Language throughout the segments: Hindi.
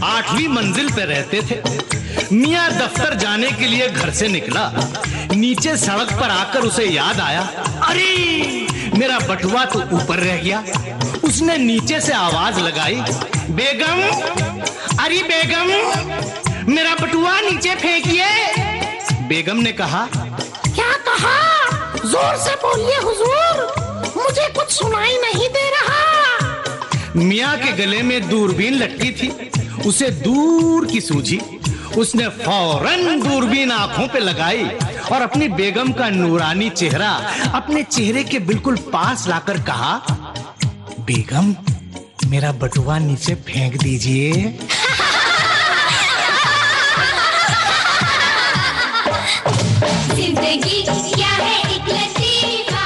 8वीं मंजिल पे रहते थे। मियाँ दफ्तर जाने के लिए घर से निकला। नीचे सड़क पर आकर उसे याद आया, अरे मेरा बटुआ तो ऊपर रह गया। उसने नीचे से आवाज लगाई, बेगम, अरे बेगम, मेरा बटुआ नीचे फेंकिए। बेगम ने कहा, क्या कहा? जोर से बोलिए हुजूर, मुझे कुछ सुनाई नहीं दे रहा। मियाँ के गले में दूरबीन लटकी थी, उसे दूर की सूझी। उसने फौरन दूरबीन आंखों पे लगाई और अपनी बेगम का नूरानी चेहरा अपने चेहरे के बिल्कुल पास लाकर कहा, बेगम, मेरा बटुआ नीचे फेंक दीजिए। जिंदगी क्या है, एक लतीफा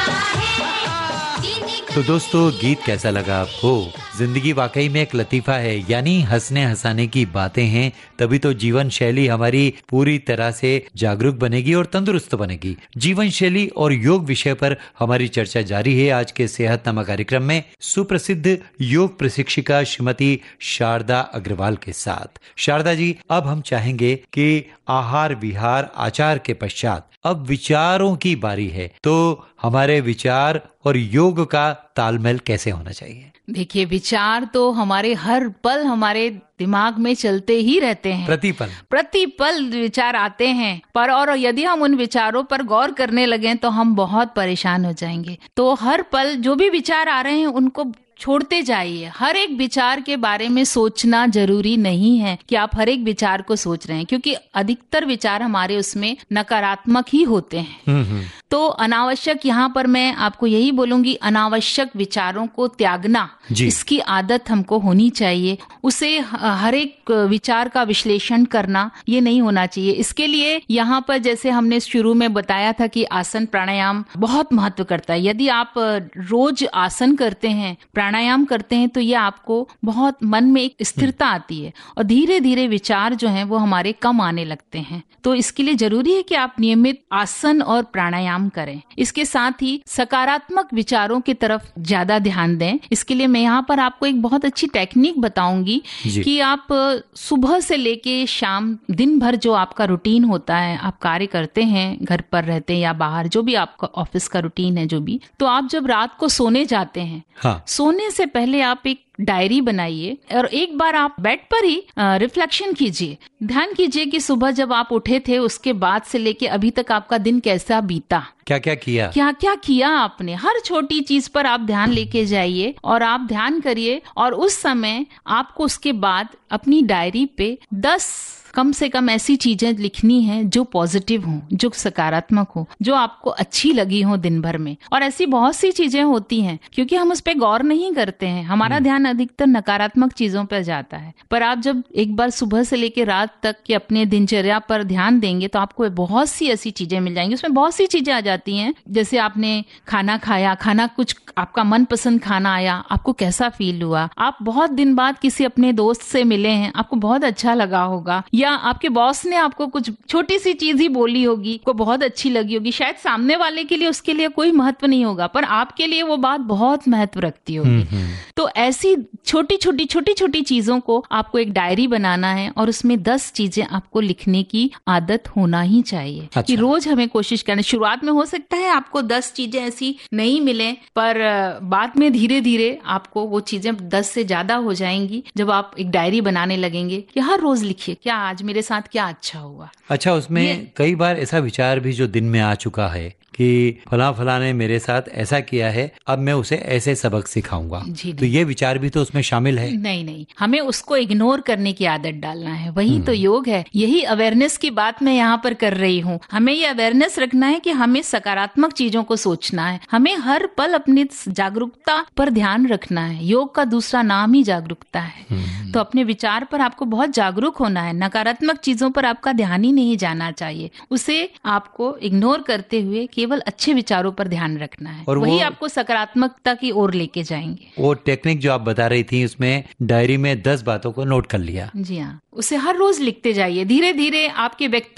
है। तो दोस्तों, गीत कैसा लगा आपको? जिंदगी वाकई में एक लतीफा है, यानी हंसने हंसाने की बातें हैं, तभी तो जीवन शैली हमारी पूरी तरह से जागरूक बनेगी और तंदुरुस्त बनेगी। जीवन शैली और योग विषय पर हमारी चर्चा जारी है आज के सेहतनामा कार्यक्रम में सुप्रसिद्ध योग प्रशिक्षिका श्रीमती शारदा अग्रवाल के साथ। शारदा जी, अब हम चाहेंगे कि आहार विहार आचार के पश्चात अब विचारों की बारी है, तो हमारे विचार और योग का तालमेल कैसे होना चाहिए? देखिए, विचार तो हमारे हर पल हमारे दिमाग में चलते ही रहते हैं। प्रतिपल विचार आते हैं, पर और यदि हम उन विचारों पर गौर करने लगे तो हम बहुत परेशान हो जाएंगे। तो हर पल जो भी विचार आ रहे हैं उनको छोड़ते जाइए। हर एक विचार के बारे में सोचना जरूरी नहीं है कि आप हर एक विचार को सोच रहे हैं, क्योंकि अधिकतर विचार हमारे उसमें नकारात्मक ही होते हैं। तो अनावश्यक, यहाँ पर मैं आपको यही बोलूंगी, अनावश्यक विचारों को त्यागना, इसकी आदत हमको होनी चाहिए। उसे हर एक विचार का विश्लेषण करना ये नहीं होना चाहिए। इसके लिए यहाँ पर जैसे हमने शुरू में बताया था कि आसन प्राणायाम बहुत महत्व करता है। यदि आप रोज आसन करते हैं, प्राणायाम करते हैं, तो ये आपको बहुत मन में एक स्थिरता आती है और धीरे धीरे विचार जो हैं वो हमारे कम आने लगते हैं। तो इसके लिए जरूरी है कि आप नियमित आसन और प्राणायाम करें। इसके साथ ही सकारात्मक विचारों की तरफ ज्यादा ध्यान दें। इसके लिए मैं यहाँ पर आपको एक बहुत अच्छी टेक्निक बताऊंगी कि आप सुबह से लेके शाम दिन भर जो आपका रूटीन होता है, आप कार्य करते हैं, घर पर रहते हैं या बाहर, जो भी आपका ऑफिस का रूटीन है, जो भी, तो आप जब रात को सोने जाते हैं, सोने से पहले आप एक डायरी बनाइए और एक बार आप बेड पर ही रिफ्लेक्शन कीजिए। ध्यान कीजिए कि सुबह जब आप उठे थे उसके बाद से लेके अभी तक आपका दिन कैसा बीता, क्या क्या किया आपने। हर छोटी चीज पर आप ध्यान लेके जाइए और आप ध्यान करिए, और उस समय आपको उसके बाद अपनी डायरी पे 10 कम से कम ऐसी चीजें लिखनी है जो पॉजिटिव हो, जो सकारात्मक हो, जो आपको अच्छी लगी हो दिन भर में। और ऐसी बहुत सी चीजें होती हैं, क्योंकि हम उस पर गौर नहीं करते हैं, हमारा ध्यान अधिकतर नकारात्मक चीजों पर जाता है। पर आप जब एक बार सुबह से लेकर रात तक के अपने दिनचर्या पर ध्यान देंगे तो आपको बहुत सी ऐसी चीजें मिल जाएंगी। उसमें बहुत सी चीजें आ जाती हैं, जैसे आपने खाना खाया, खाना कुछ आपका मनपसंद खाना आया, आपको कैसा फील हुआ, आप बहुत दिन बाद किसी अपने दोस्त से मिले हैं, आपको बहुत अच्छा लगा होगा, या आपके बॉस ने आपको कुछ छोटी सी चीज ही बोली होगी, को बहुत अच्छी लगी होगी। शायद सामने वाले के लिए उसके लिए कोई महत्व नहीं होगा, पर आपके लिए वो बात बहुत महत्व रखती होगी। तो ऐसी छोटी छोटी चीजों को आपको एक डायरी बनाना है और उसमें 10 चीजें आपको लिखने की आदत होना ही चाहिए। कि रोज हमें कोशिश करना। शुरुआत में हो सकता है आपको 10 चीजें ऐसी नहीं मिले, पर बाद में धीरे धीरे आपको वो चीजें 10 से ज्यादा हो जाएंगी जब आप एक डायरी बनाने लगेंगे कि हर रोज लिखिए, क्या आज मेरे साथ क्या अच्छा हुआ। अच्छा, उसमें कई बार ऐसा विचार भी जो दिन में आ चुका है कि फला ने मेरे साथ ऐसा किया है, अब मैं उसे ऐसे सबक सिखाऊंगा, तो ये विचार भी तो उसमें शामिल है। नहीं, हमें उसको इग्नोर करने की आदत डालना है, वही तो योग है। यही अवेयरनेस की बात मैं यहाँ पर कर रही हूँ। हमें ये अवेयरनेस रखना है कि हमें सकारात्मक चीजों को सोचना है, हमें हर पल अपनी जागरूकता पर ध्यान रखना है। योग का दूसरा नाम ही जागरूकता है। तो अपने विचार पर आपको बहुत जागरूक होना है, नकारात्मक चीजों पर आपका ध्यान ही नहीं जाना चाहिए, उसे आपको इग्नोर करते हुए केवल अच्छे विचारों पर ध्यान रखना है, और वही आपको सकारात्मकता की ओर लेके जाएंगे। वो टेक्निक जो आप बता रही थी, उसमें डायरी में 10 बातों को नोट कर लिया। जी हाँ, उसे हर रोज लिखते जाइए। धीरे धीरे आपके व्यक्ति